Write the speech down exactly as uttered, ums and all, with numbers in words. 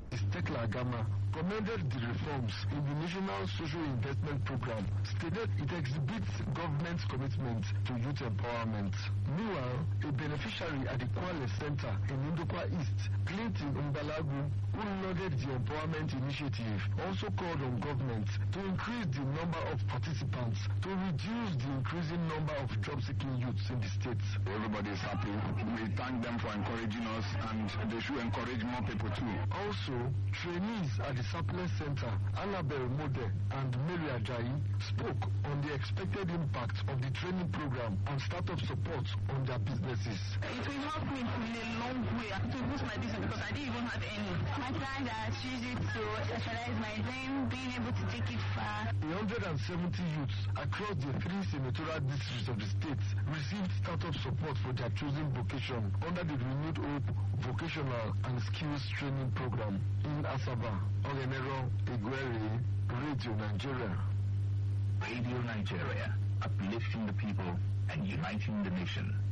Istekla Gama, commended the reforms in the National Social Investment Program, stated it exhibits government's commitment to youth empowerment. Meanwhile, a beneficiary at the Kwale Center in Ndukwa East, Clinton Mbalagu, who lauded the empowerment initiative, also called on government to increase the number of participants to reduce the increasing number of job-seeking youths in the state. Everybody is happy. We thank them for encouraging us, and they should encourage more people too. Also, trainees at the Surplus Center, Annabelle Mode and Mary Ajayi, spoke on the expected impact of the training program and startup support on their businesses. It will help me in a long way to boost my business because I didn't even have any. My client has used it to specialize my dream, being able to take it far. one hundred seventy youths across the three senatorial districts of the state received startup support for their chosen vocation under the Renewed Hope Vocational and Skills Training Program in Asaba, Ogenero, Iguere, Radio Nigeria. Radio Nigeria, uplifting the people and uniting the nation.